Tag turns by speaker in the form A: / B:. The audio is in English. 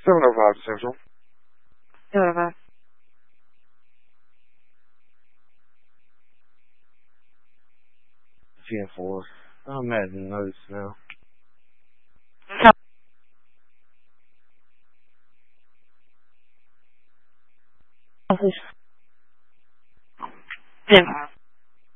A: 705 Central.
B: 705.
A: 10-4. I'm adding notes now.
B: Please. 10-5.